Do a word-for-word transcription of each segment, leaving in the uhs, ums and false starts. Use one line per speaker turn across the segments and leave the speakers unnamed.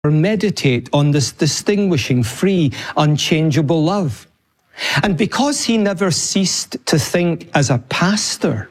meditate on this distinguishing, free, unchangeable love. And because he never ceased to think as a pastor,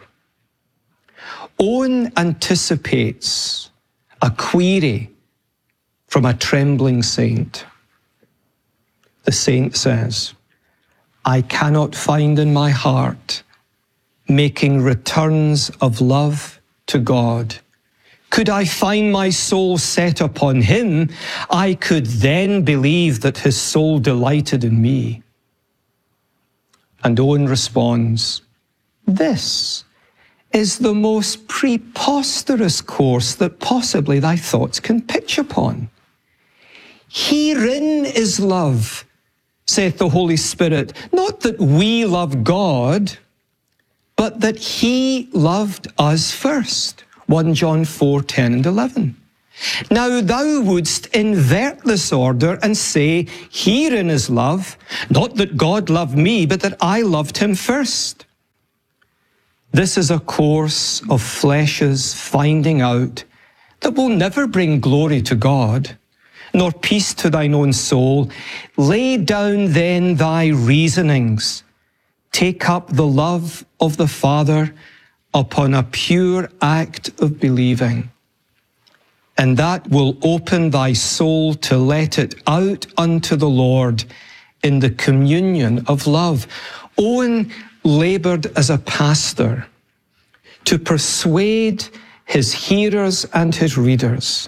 Owen anticipates a query from a trembling saint. The saint says, "I cannot find in my heart making returns of love to God. Could I find my soul set upon him, I could then believe that his soul delighted in me." And Owen responds, "This is the most preposterous course that possibly thy thoughts can pitch upon. Herein is love, saith the Holy Spirit, not that we love God, but that he loved us first." First John four, ten and eleven. Now thou wouldst invert this order and say, herein is love, not that God loved me, but that I loved him first. This is a course of flesh's finding out that will never bring glory to God, nor peace to thine own soul. Lay down then thy reasonings. Take up the love of the Father upon a pure act of believing, and that will open thy soul to let it out unto the Lord in the communion of love. Owen labored as a pastor to persuade his hearers and his readers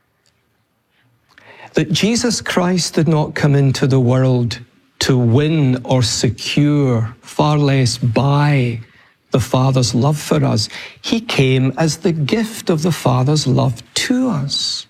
that Jesus Christ did not come into the world to win or secure, far less buy, the Father's love for us. He came as the gift of the Father's love to us.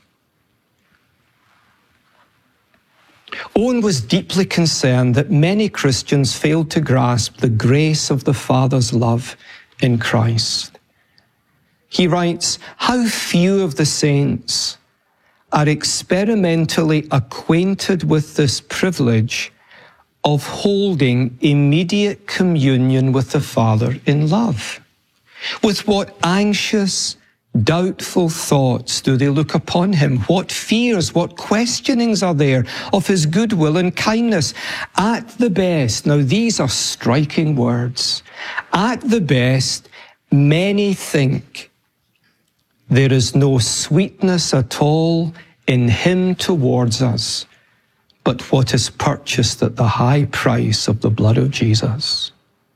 Owen was deeply concerned that many Christians failed to grasp the grace of the Father's love in Christ. He writes, "How few of the saints are experimentally acquainted with this privilege of holding immediate communion with the Father in love. With what anxious, doubtful thoughts do they look upon him? What fears, what questionings are there of his goodwill and kindness? At the best," now these are striking words, "at the best, many think there is no sweetness at all in him towards us, but what is purchased at the high price of the blood of Jesus."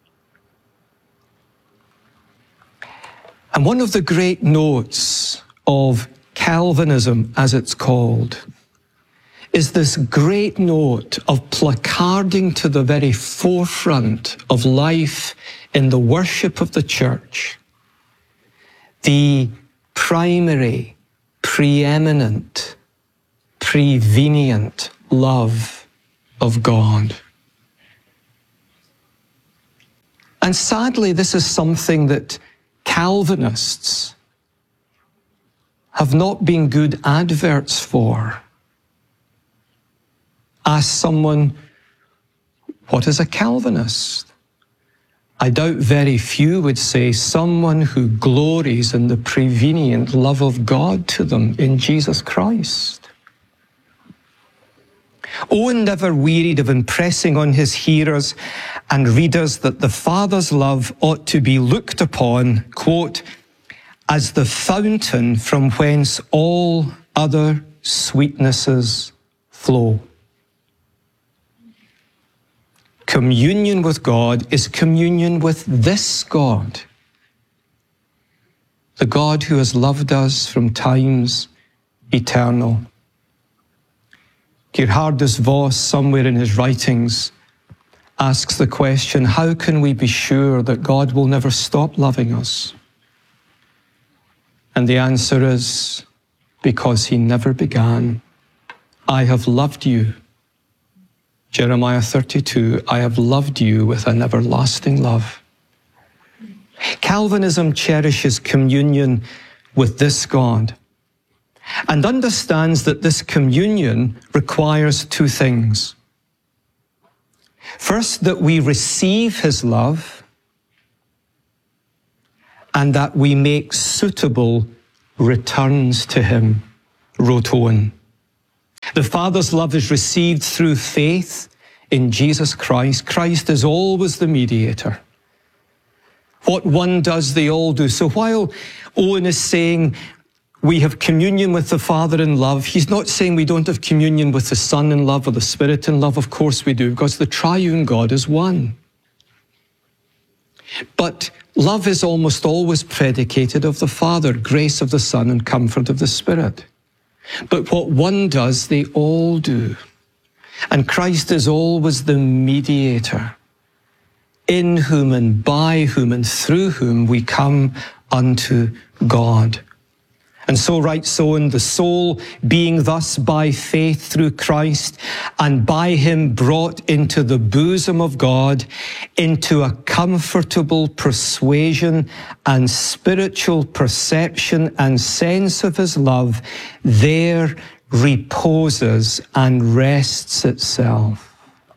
And one of the great notes of Calvinism, as it's called, is this great note of placarding to the very forefront of life in the worship of the church the primary, preeminent, prevenient love of God. And sadly, this is something that Calvinists have not been good adverts for. Ask someone, what is a Calvinist? I doubt very few would say someone who glories in the prevenient love of God to them in Jesus Christ. Owen never wearied of impressing on his hearers and readers that the Father's love ought to be looked upon, quote, as the fountain from whence all other sweetnesses flow. Communion with God is communion with this God, the God who has loved us from times eternal. Gerhardus Voss, somewhere in his writings, asks the question, how can we be sure that God will never stop loving us? And the answer is, because he never began. I have loved you. Jeremiah thirty-two, I have loved you with an everlasting love. Calvinism cherishes communion with this God and understands that this communion requires two things. First, that we receive his love, and that we make suitable returns to him, wrote Owen. The Father's love is received through faith in Jesus Christ. Christ is always the mediator. What one does, they all do. So while Owen is saying we have communion with the Father in love, he's not saying we don't have communion with the Son in love or the Spirit in love. Of course we do, because the triune God is one. But love is almost always predicated of the Father, grace of the Son, and comfort of the Spirit. But what one does, they all do. And Christ is always the mediator, in whom and by whom and through whom we come unto God. And so writes Owen, the soul being thus by faith through Christ and by him brought into the bosom of God, into a comfortable persuasion and spiritual perception and sense of his love, there reposes and rests itself.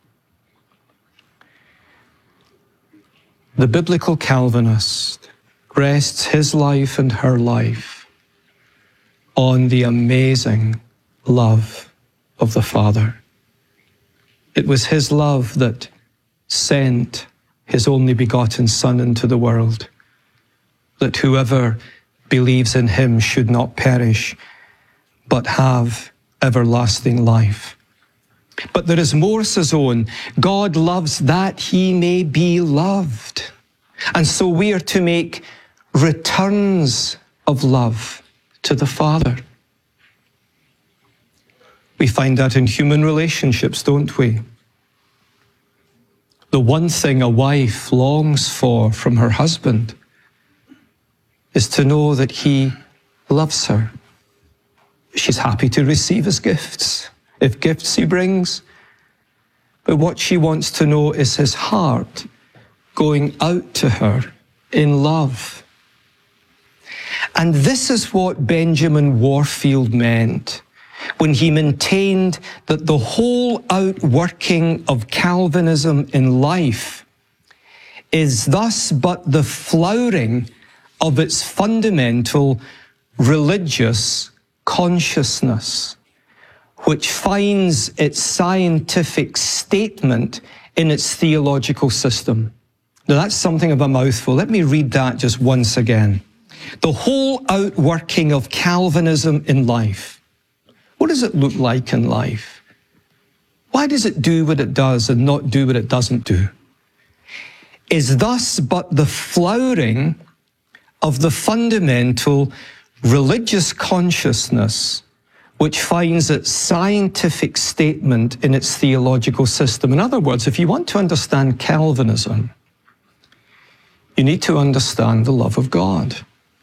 The biblical Calvinist rests his life and her life on the amazing love of the Father. It was his love that sent his only begotten Son into the world, that whoever believes in him should not perish, but have everlasting life. But there is more, says Owen. God loves that he may be loved. And so we are to make returns of love to the Father. We find that in human relationships, don't we? The one thing a wife longs for from her husband is to know that he loves her. She's happy to receive his gifts, if gifts he brings. But what she wants to know is his heart going out to her in love. And this is what Benjamin Warfield meant when he maintained that the whole outworking of Calvinism in life is thus but the flowering of its fundamental religious consciousness, which finds its scientific statement in its theological system. Now that's something of a mouthful. Let me read that just once again. The whole outworking of Calvinism in life. What does it look like in life? Why does it do what it does and not do what it doesn't do? Is thus but the flowering of the fundamental religious consciousness which finds its scientific statement in its theological system. In other words, if you want to understand Calvinism, you need to understand the love of God.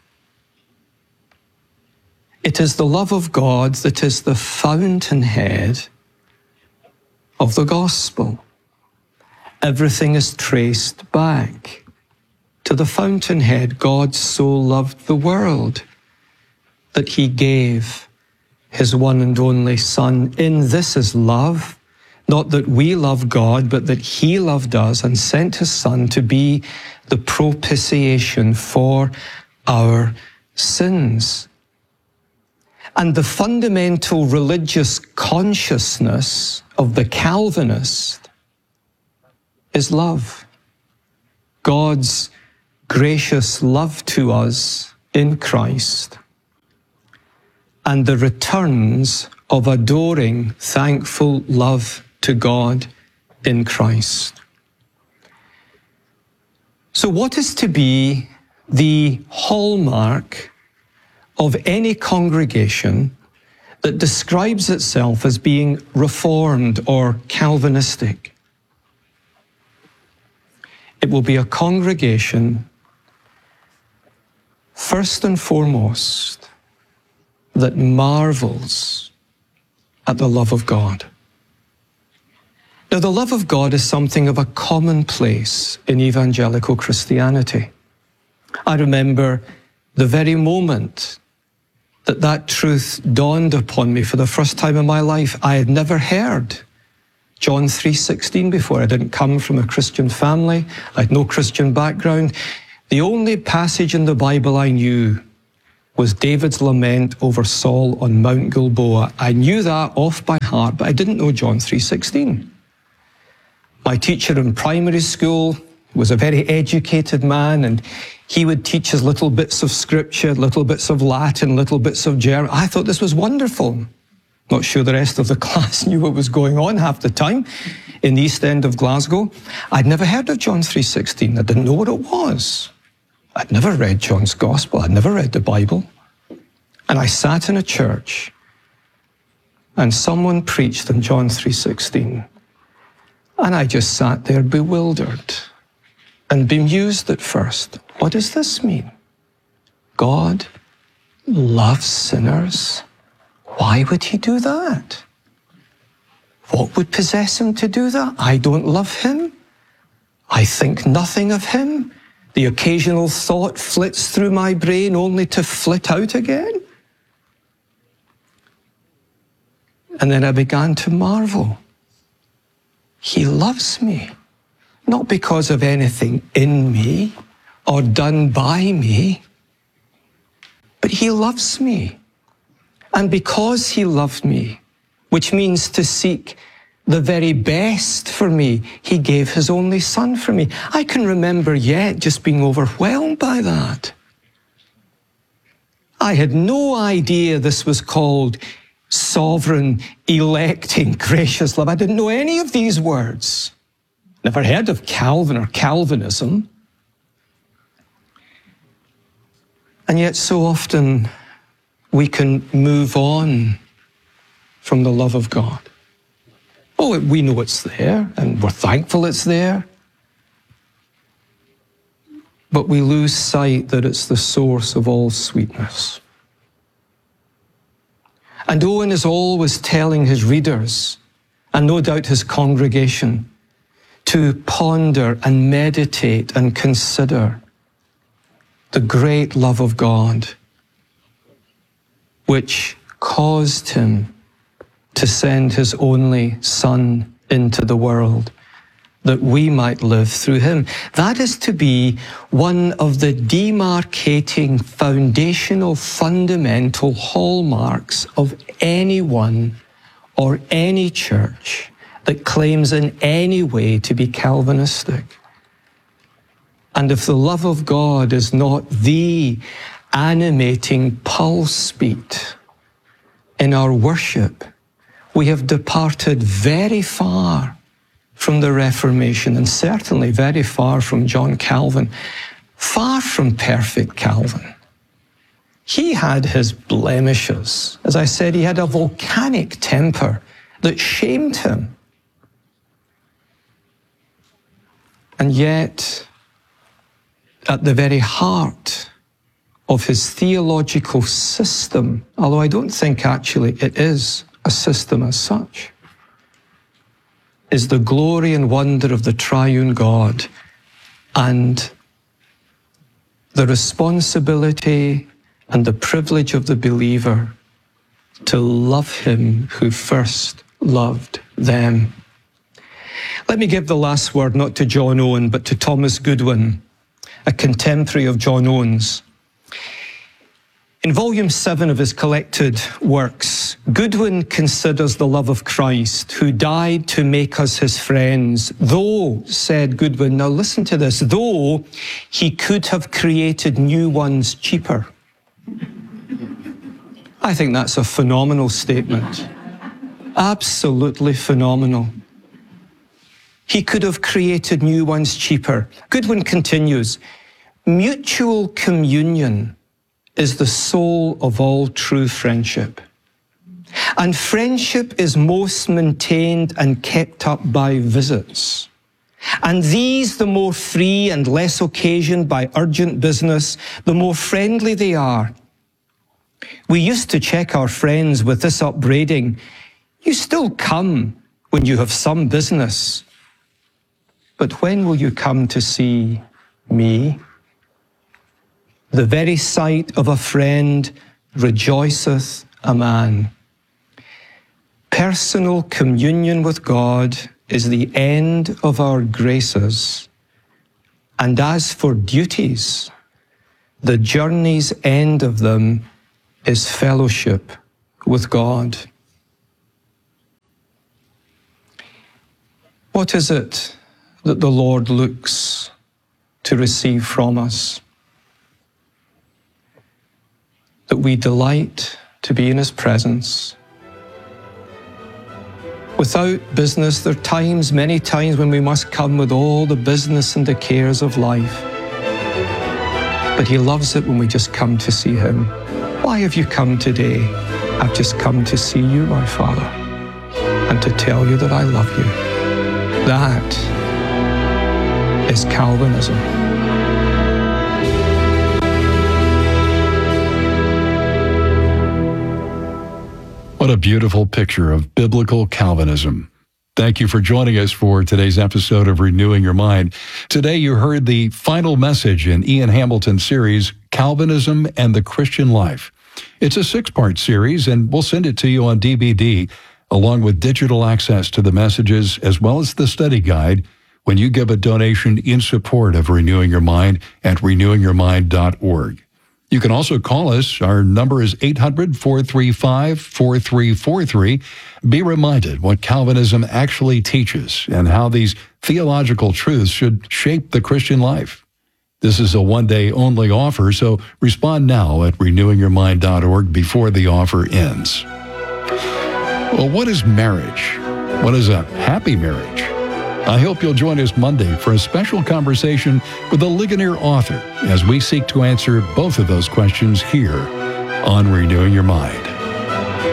It is the love of God that is the fountainhead of the gospel. Everything is traced back to the fountainhead. God so loved the world that he gave his one and only Son. In this is love, not that we love God, but that he loved us and sent his Son to be the propitiation for our sins. And the fundamental religious consciousness of the Calvinist is love. God's gracious love to us in Christ, and the returns of adoring, thankful love to God in Christ. So what is to be the hallmark of any congregation that describes itself as being Reformed or Calvinistic? It will be a congregation, first and foremost, that marvels at the love of God. Now, the love of God is something of a commonplace in evangelical Christianity. I remember the very moment that that truth dawned upon me for the first time in my life. I had never heard John three sixteen before. I didn't come from a Christian family. I had no Christian background. The only passage in the Bible I knew was David's lament over Saul on Mount Gilboa. I knew that off by heart, but I didn't know John three sixteen. My teacher in primary school was a very educated man, and he would teach us little bits of scripture, little bits of Latin, little bits of German. I thought this was wonderful. Not sure the rest of the class knew what was going on half the time in the East End of Glasgow. I'd never heard of John three sixteen. I didn't know what it was. I'd never read John's Gospel. I'd never read the Bible. And I sat in a church and someone preached on John three sixteen. And I just sat there bewildered and bemused at first. What does this mean? God loves sinners? Why would he do that? What would possess him to do that? I don't love him. I think nothing of him. The occasional thought flits through my brain only to flit out again. And then I began to marvel. He loves me, not because of anything in me or done by me, but he loves me. And because he loved me, which means to seek the very best for me, he gave his only son for me. I can remember yet just being overwhelmed by that. I had no idea this was called sovereign, electing, gracious love. I didn't know any of these words. Never heard of Calvin or Calvinism. And yet so often we can move on from the love of God. Oh, we know it's there, and we're thankful it's there. But we lose sight that it's the source of all sweetness. And Owen is always telling his readers, and no doubt his congregation, to ponder and meditate and consider the great love of God, which caused him to send his only Son into the world, that we might live through him. That is to be one of the demarcating, foundational, fundamental hallmarks of anyone or any church that claims in any way to be Calvinistic. And if the love of God is not the animating pulse beat in our worship, we have departed very far from the Reformation, and certainly very far from John Calvin, far from perfect Calvin. He had his blemishes. As I said, he had a volcanic temper that shamed him. And yet, at the very heart of his theological system, although I don't think actually it is a system as such, is the glory and wonder of the triune God and the responsibility and the privilege of the believer to love him who first loved them. Let me give the last word not to John Owen, but to Thomas Goodwin, a contemporary of John Owen's. In volume seven of his collected works, Goodwin considers the love of Christ, who died to make us his friends, though, said Goodwin, now listen to this, though he could have created new ones cheaper. I think that's a phenomenal statement. Absolutely phenomenal. He could have created new ones cheaper. Goodwin continues, mutual communion is the soul of all true friendship. And friendship is most maintained and kept up by visits. And these, the more free and less occasioned by urgent business, the more friendly they are. We used to check our friends with this upbraiding, you still come when you have some business, but when will you come to see me? The very sight of a friend rejoiceth a man. Personal communion with God is the end of our graces. And as for duties, the journey's end of them is fellowship with God. What is it that the Lord looks to receive from us? That we delight to be in His presence. Without business, there are times, many times, when we must come with all the business and the cares of life. But He loves it when we just come to see Him. Why have you come today? I've just come to see you, my Father, and to tell you that I love you. That is Calvinism.
What a beautiful picture of biblical Calvinism. Thank you for joining us for today's episode of Renewing Your Mind. Today you heard the final message in Ian Hamilton's series, Calvinism and the Christian Life. It's a six-part series, and we'll send it to you on D V D, along with digital access to the messages as well as the study guide, when you give a donation in support of Renewing Your Mind at renewing your mind dot org. You can also call us. Our number is eight hundred, four three five, four three four three. Be reminded what Calvinism actually teaches and how these theological truths should shape the Christian life. This is a one-day only offer, so respond now at renewing your mind dot org before the offer ends. Well, what is marriage? What is a happy marriage? I hope you'll join us Monday for a special conversation with a Ligonier author as we seek to answer both of those questions here on Renewing Your Mind.